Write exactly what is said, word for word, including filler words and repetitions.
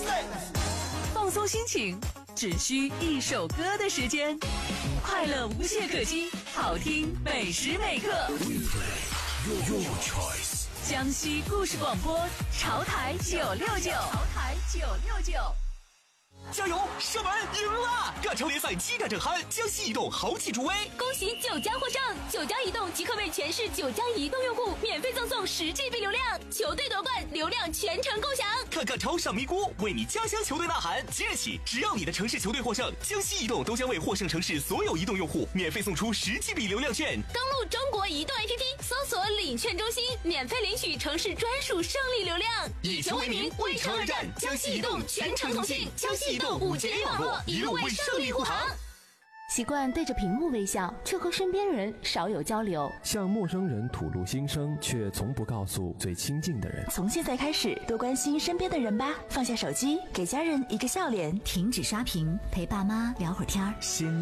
放松心情，只需一首歌的时间，快乐无懈可击，好听每时每刻。江西故事广播，潮台九六九，潮台九六九。 加油！射门赢了！亚超联赛激战正酣，江西移动豪气助威， 恭喜九江获胜！九江移动即刻为全市九江移动用户免费赠送十 G B 流量，球队夺冠，流量全程共享。 看看超上咪咕，为你家乡球队呐喊！即日起，只要你的城市球队获胜，江西移动都将为获胜城市所有移动用户免费送出十 G B 流量券。 登录中国移动 A P P， 搜索领券中心，免费领取城市专属胜利流量。 以球为名，为城而战，江西移动全程通信，江西移动五 G 网络，一路为胜利护航。 习惯对着屏幕微笑，却和身边人少有交流； 向陌生人吐露心声，却从不告诉最亲近的人。 从现在开始，多关心身边的人吧，放下手机，给家人一个笑脸， 停止刷屏，陪爸妈聊会儿天儿。 先